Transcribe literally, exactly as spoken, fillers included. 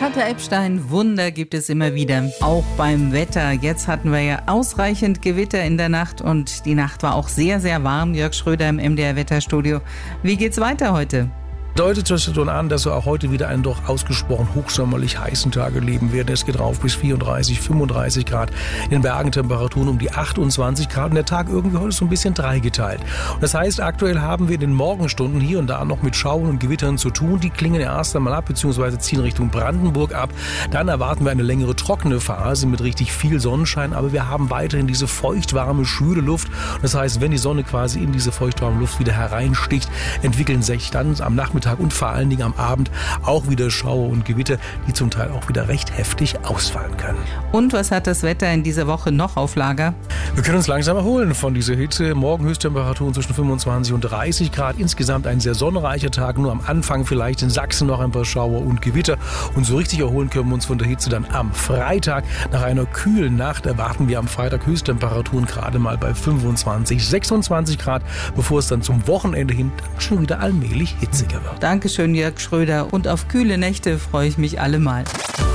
Katja Epstein, Wunder gibt es immer wieder, auch beim Wetter. Jetzt hatten wir ja ausreichend Gewitter in der Nacht und die Nacht war auch sehr, sehr warm. Jörg Schröder im M D R-Wetterstudio. Wie geht's weiter heute? Deutet das schon an, dass wir auch heute wieder einen doch ausgesprochen hochsommerlich heißen Tag erleben werden. Es geht rauf bis vierunddreißig, fünfunddreißig Grad. In den Bergen Temperaturen um die achtundzwanzig Grad und der Tag irgendwie heute so ein bisschen dreigeteilt. Und das heißt, aktuell haben wir in den Morgenstunden hier und da noch mit Schauern und Gewittern zu tun. Die klingen erst einmal ab, beziehungsweise ziehen Richtung Brandenburg ab. Dann erwarten wir eine längere trockene Phase mit richtig viel Sonnenschein, aber wir haben weiterhin diese feuchtwarme, schwüle Luft. Das heißt, wenn die Sonne quasi in diese feuchtwarme Luft wieder hereinsticht, entwickeln sich dann am Nachmittag und vor allen Dingen am Abend auch wieder Schauer und Gewitter, die zum Teil auch wieder recht heftig ausfallen können. Und was hat das Wetter in dieser Woche noch auf Lager? Wir können uns langsam erholen von dieser Hitze. Morgen Höchsttemperaturen zwischen fünfundzwanzig und dreißig Grad. Insgesamt ein sehr sonnenreicher Tag. Nur am Anfang vielleicht in Sachsen noch ein paar Schauer und Gewitter. Und so richtig erholen können wir uns von der Hitze dann am Freitag. Nach einer kühlen Nacht erwarten wir am Freitag Höchsttemperaturen gerade mal bei fünfundzwanzig, sechsundzwanzig Grad, bevor es dann zum Wochenende hin dann schon wieder allmählich hitziger wird. Dankeschön, Jörg Schröder. Und auf kühle Nächte freue ich mich allemal.